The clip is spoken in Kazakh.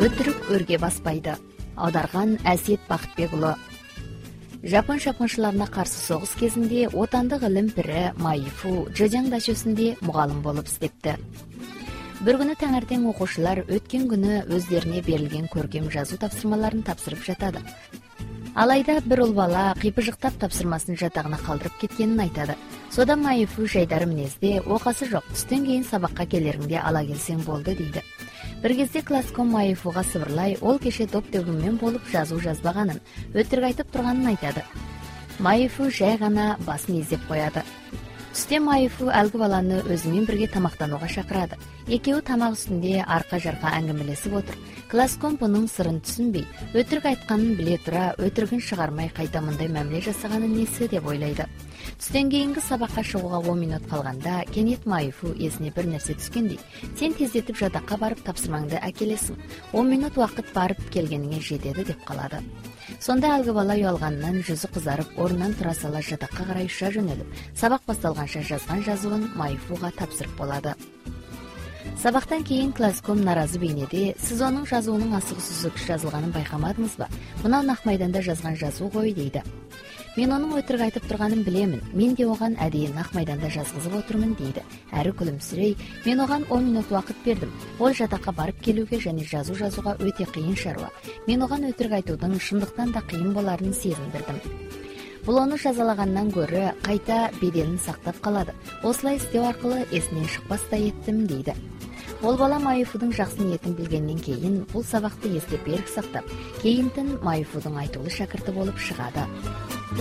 өтірік өрге баспайды. Аударған Әсет Бақытбекұлы. Жапон шапқыншыларына қарсы соғыс кезінде отандық ілім пірі Майфу Джэжяң дачөсінде мұғалім болып істепті. Бір күні таңертең оқушылар өткен күні өздеріне берілген көркем жазу тапсырмаларын тапсырып жатады. Алайда бір ұл бала қипыжықтап тапсырмасын жатағына қалдырып кеткенін айтады. Содан Майфу жайдары мінезде, оқасы жоқ, түстен кейін сабаққа келеріңде ала келсең болды дейді. Бір кезде класском Майфуға сыбырлай, ол кеше топ-төгіммен болып жазу жазбағанын, өтірік айтып тұрғанын айтады. Майфу жай ғана басын изеп қояды. Түстен Майфу әлгі баланы өзімен бірге тамақтануға шақырады. Екеуі тамақ үстінде арқа-жарқа әңгімелесіп отыр. Класском бұның сырын түсінбей, өтірік айтқанын біле тұра, өтірігін шығармай қайта мұндай мәміле жасағаны несі деп ойлайды. Түстен кейінгі сабаққа шығуға 10 минут қалғанда, кенет Майфу есіне бір нәрсе түскендей: сен тездетіп жатаққа барып тапсырмаңды әкелесің. 10 минут уақыт барып келгеніңе жетеді деп қалады. Сонда әлгі бала ұялғаннан жүзі қызарып, орнынан тұра сала жатаққа қарай ұша жөнеліп, сабақ басталғанша жазған жазуын Майфуға тапсырып болады. Сабақтан кейін класском наразы бейнеде: сіз оның жазуының асығыс-үсігіс жазылғанын байқамадыңыз ба? Мынау нақ майданда жазған жазу ғой дейді. Мен оның өтірік айтып тұрғанын білемін. Мен де оған әдейі нақ майданда жазғызып отырмын дейді. Әрі күлімсірей: мен оған 10 минут уақыт бердім. Ол жатаққа барып келуге және жазуға өте қиын шаруа. Мен оған өтірік айтудың шындықтан да қиын боларын сезіндірдім. Бұл оны жазалағаннан гөрі қайта беделін сақтап қалады. Осылай істеу арқылы есінен шықпастай еттім дейді. Ол бала Майфудың жақсы ниетін білгеннен кейін бұл сабақты естеп берік сақтап, кейінтін Майфудың айтулы шәкірті болып шығады.